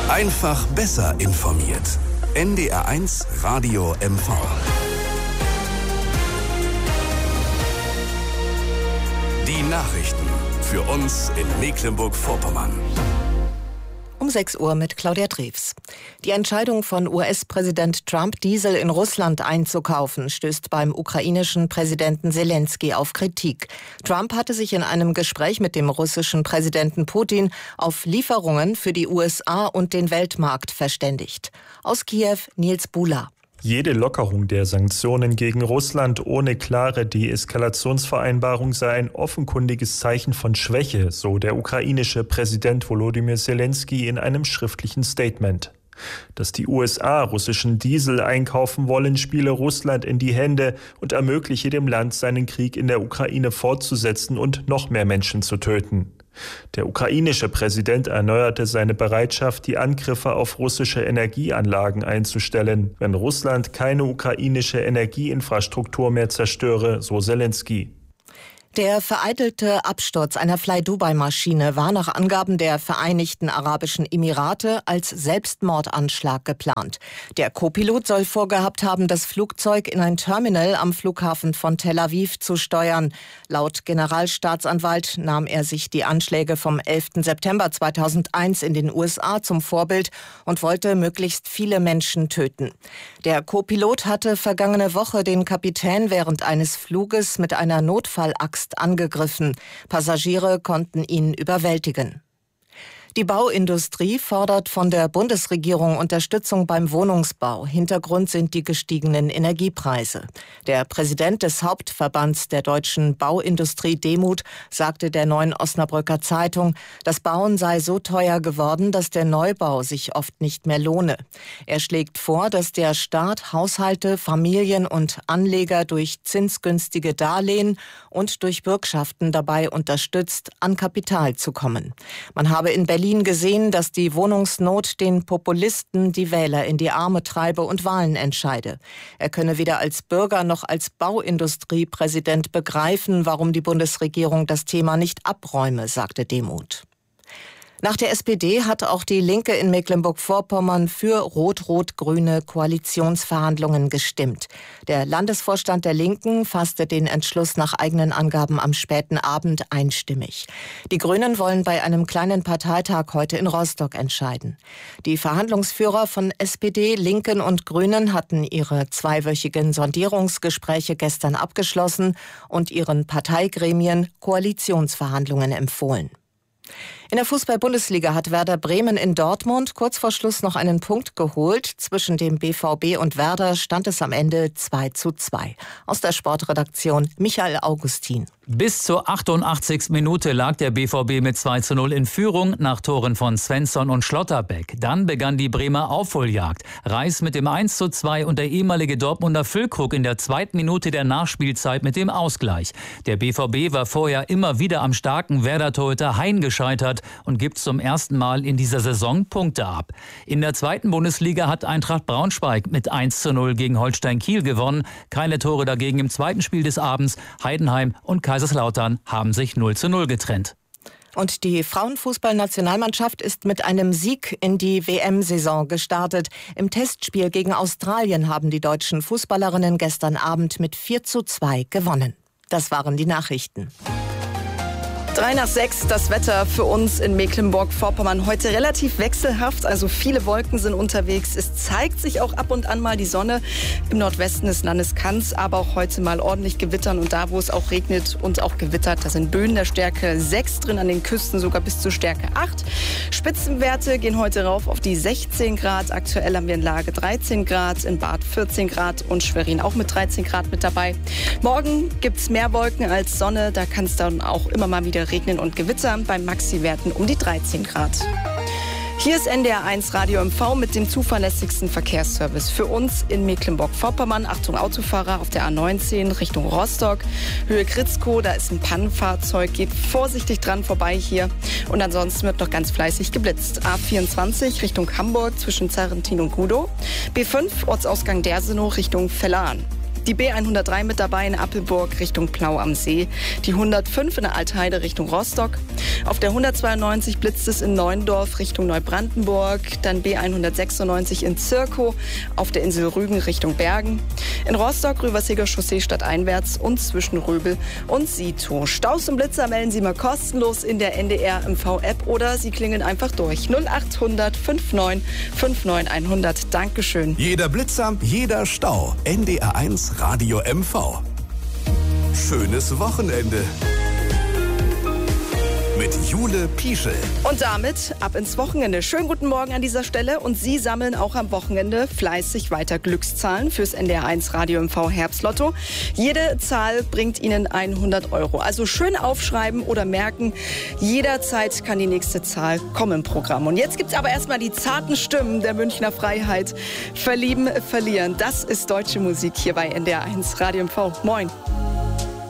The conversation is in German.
Einfach besser informiert. NDR1 Radio MV. Die Nachrichten für uns in Mecklenburg-Vorpommern. Um 6 Uhr mit Claudia Drews. Die Entscheidung von US-Präsident Trump, Diesel in Russland einzukaufen, stößt beim ukrainischen Präsidenten Selenskyj auf Kritik. Trump hatte sich in einem Gespräch mit dem russischen Präsidenten Putin auf Lieferungen für die USA und den Weltmarkt verständigt. Aus Kiew Nils Bula. Jede Lockerung der Sanktionen gegen Russland ohne klare Deeskalationsvereinbarung sei ein offenkundiges Zeichen von Schwäche, so der ukrainische Präsident Volodymyr Selenskyj in einem schriftlichen Statement. Dass die USA russischen Diesel einkaufen wollen, spiele Russland in die Hände und ermögliche dem Land, seinen Krieg in der Ukraine fortzusetzen und noch mehr Menschen zu töten. Der ukrainische Präsident erneuerte seine Bereitschaft, die Angriffe auf russische Energieanlagen einzustellen, wenn Russland keine ukrainische Energieinfrastruktur mehr zerstöre, so Selenskyj. Der vereitelte Absturz einer Fly-Dubai-Maschine war nach Angaben der Vereinigten Arabischen Emirate als Selbstmordanschlag geplant. Der Co-Pilot soll vorgehabt haben, das Flugzeug in ein Terminal am Flughafen von Tel Aviv zu steuern. Laut Generalstaatsanwalt nahm er sich die Anschläge vom 11. September 2001 in den USA zum Vorbild und wollte möglichst viele Menschen töten. Der Co-Pilot hatte vergangene Woche den Kapitän während eines Fluges mit einer Notfallaxt angegriffen. Passagiere konnten ihn überwältigen. Die Bauindustrie fordert von der Bundesregierung Unterstützung beim Wohnungsbau. Hintergrund sind die gestiegenen Energiepreise. Der Präsident des Hauptverbands der deutschen Bauindustrie Demuth sagte der Neuen Osnabrücker Zeitung, das Bauen sei so teuer geworden, dass der Neubau sich oft nicht mehr lohne. Er schlägt vor, dass der Staat Haushalte, Familien und Anleger durch zinsgünstige Darlehen und durch Bürgschaften dabei unterstützt, an Kapital zu kommen. Man habe in Berlin gesehen, dass die Wohnungsnot den Populisten die Wähler in die Arme treibe und Wahlen entscheide. Er könne weder als Bürger noch als Bauindustriepräsident begreifen, warum die Bundesregierung das Thema nicht abräume, sagte Demuth. Nach der SPD hat auch die Linke in Mecklenburg-Vorpommern für rot-rot-grüne Koalitionsverhandlungen gestimmt. Der Landesvorstand der Linken fasste den Entschluss nach eigenen Angaben am späten Abend einstimmig. Die Grünen wollen bei einem kleinen Parteitag heute in Rostock entscheiden. Die Verhandlungsführer von SPD, Linken und Grünen hatten ihre zweiwöchigen Sondierungsgespräche gestern abgeschlossen und ihren Parteigremien Koalitionsverhandlungen empfohlen. In der Fußball-Bundesliga hat Werder Bremen in Dortmund kurz vor Schluss noch einen Punkt geholt. Zwischen dem BVB und Werder stand es am Ende 2:2. Aus der Sportredaktion Michael Augustin. Bis zur 88. Minute lag der BVB mit 2:0 in Führung nach Toren von Svensson und Schlotterbeck. Dann begann die Bremer Aufholjagd. Reis mit dem 1:2 und der ehemalige Dortmunder Füllkrug in der 2. Minute der Nachspielzeit mit dem Ausgleich. Der BVB war vorher immer wieder am starken Werder-Torhüter Hein gescheitert und gibt zum ersten Mal in dieser Saison Punkte ab. In der 2. Bundesliga hat Eintracht Braunschweig mit 1:0 gegen Holstein Kiel gewonnen. Keine Tore dagegen im zweiten Spiel des Abends. Heidenheim und Kaiserslautern haben sich 0:0 getrennt. Und die Frauenfußballnationalmannschaft ist mit einem Sieg in die WM-Saison gestartet. Im Testspiel gegen Australien haben die deutschen Fußballerinnen gestern Abend mit 4:2 gewonnen. Das waren die Nachrichten. 5:03, das Wetter für uns in Mecklenburg-Vorpommern. Heute relativ wechselhaft, also viele Wolken sind unterwegs. Es zeigt sich auch ab und an mal die Sonne. Im Nordwesten des Landes kann es aber auch heute mal ordentlich gewittern. Und da, wo es auch regnet und auch gewittert, da sind Böen der Stärke 6 drin, an den Küsten sogar bis zur Stärke 8. Spitzenwerte gehen heute rauf auf die 16 Grad. Aktuell haben wir in Lage 13 Grad, in Barth 14 Grad und Schwerin auch mit 13 Grad mit dabei. Morgen gibt es mehr Wolken als Sonne. Da kann es dann auch immer mal wieder regnen und gewittern, bei Maxi-Werten um die 13 Grad. Hier ist NDR1 Radio MV mit dem zuverlässigsten Verkehrsservice für uns in Mecklenburg-Vorpommern. Achtung Autofahrer auf der A19 Richtung Rostock, Höhe Kritzkow, da ist ein Pannenfahrzeug, geht vorsichtig dran vorbei hier. Und ansonsten wird noch ganz fleißig geblitzt. A24 Richtung Hamburg zwischen Zarrentin und Gudow, B5 Ortsausgang Dersenow Richtung Vellan. Die B103 mit dabei in Appelburg Richtung Plau am See. Die 105 in der Altheide Richtung Rostock. Auf der 192 blitzt es in Neuendorf Richtung Neubrandenburg. Dann B196 in Zirkow auf der Insel Rügen Richtung Bergen. In Rostock Rüversiger Chaussee stadteinwärts und zwischen Röbel und Sito. Staus und Blitzer melden Sie mal kostenlos in der NDR MV-App oder Sie klingeln einfach durch. 0800 59 59 100. Dankeschön. Jeder Blitzer, jeder Stau. NDR1 Radio MV. Schönes Wochenende. Mit Jule Pieschel. Und damit ab ins Wochenende. Schönen guten Morgen an dieser Stelle. Und Sie sammeln auch am Wochenende fleißig weiter Glückszahlen fürs NDR1 Radio MV Herbstlotto. Jede Zahl bringt Ihnen 100 €. Also schön aufschreiben oder merken. Jederzeit kann die nächste Zahl kommen im Programm. Und jetzt gibt's aber erstmal die zarten Stimmen der Münchner Freiheit. Verlieben, verlieren. Das ist deutsche Musik hier bei NDR1 Radio MV. Moin.